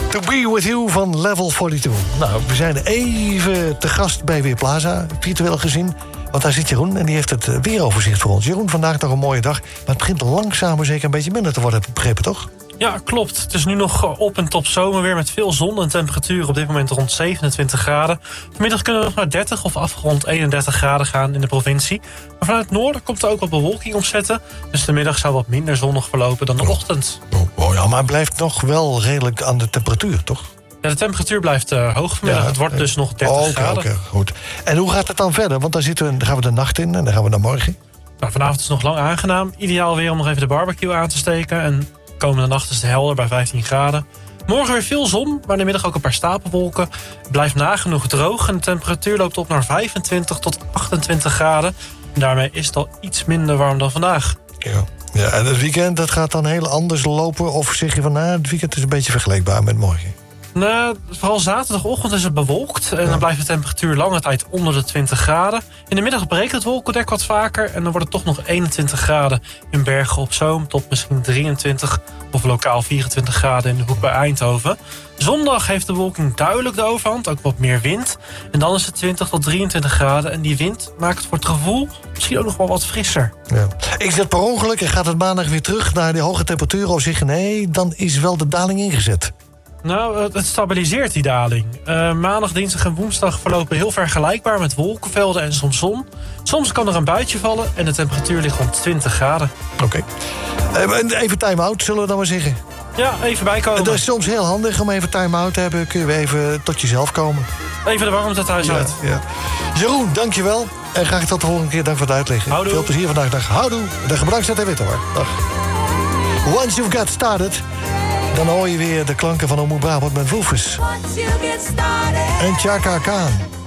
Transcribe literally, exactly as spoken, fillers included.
To Be With You van Level tweeënveertig. Nou, we zijn even te gast bij Weerplaza, virtueel gezien. Want daar zit Jeroen en die heeft het weeroverzicht voor ons. Jeroen, vandaag nog een mooie dag, maar het begint langzaam maar zeker een beetje minder te worden, heb ik begrepen, toch? Ja, klopt. Het is nu nog op en top zomerweer met veel zon en temperatuur op dit moment rond zevenentwintig graden. Vanmiddag kunnen we nog naar dertig of afgerond eenendertig graden gaan in de provincie. Maar vanuit het noorden komt er ook wat bewolking opzetten. Dus de middag zou wat minder zonnig verlopen dan de oh. ochtend. Oh, oh ja, maar het blijft nog wel redelijk aan de temperatuur, toch? Ja, de temperatuur blijft uh, hoog vanmiddag. Ja, het wordt dus nog dertig oh, okay, graden. Oké, okay, goed. En hoe gaat het dan verder? Want dan, zitten we, dan gaan we de nacht in en dan gaan we naar morgen. Nou, vanavond is het nog lang aangenaam. Ideaal weer om nog even de barbecue aan te steken. En komende nacht is het helder bij vijftien graden. Morgen weer veel zon, maar in de middag ook een paar stapelwolken. Het blijft nagenoeg droog en de temperatuur loopt op naar vijfentwintig tot achtentwintig graden. En daarmee is het al iets minder warm dan vandaag. Ja, ja en het weekend dat gaat dan heel anders lopen? Of zeg je van, nou, het weekend is een beetje vergelijkbaar met morgen? Nou, vooral zaterdagochtend is het bewolkt. En ja. Dan blijft de temperatuur lange tijd onder de twintig graden. In de middag breekt het wolkendek wat vaker. En dan wordt het toch nog eenentwintig graden in Bergen op Zoom. Tot misschien drieëntwintig of lokaal vierentwintig graden in de hoek bij Eindhoven. Zondag heeft de bewolking duidelijk de overhand. Ook wat meer wind. En dan is het twintig tot drieëntwintig graden. En die wind maakt het voor het gevoel misschien ook nog wel wat frisser. Ja. Is dat per ongeluk en gaat het maandag weer terug naar die hoge temperaturen? Of zeg je nee, dan is wel de daling ingezet? Nou, het stabiliseert die daling. Uh, maandag, dinsdag en woensdag verlopen heel vergelijkbaar met wolkenvelden en soms zon. Soms kan er een buitje vallen en de temperatuur ligt rond twintig graden. Oké. Okay. Even time-out, zullen we dan maar zeggen? Ja, even bijkomen. Het is soms heel handig om even time-out te hebben. Kun je even tot jezelf komen. Even de warmte thuis ja, uit. Ja. Jeroen, dankjewel. En graag tot de volgende keer. Dank voor het uitleggen. Houdoe. Veel plezier vandaag. Dag. Houdoe. Dag bedankt, zet even hoor. Dag. Once you've got started... Dan hoor je weer de klanken van Omroep Brabant met Woefers. En Chaka Khan.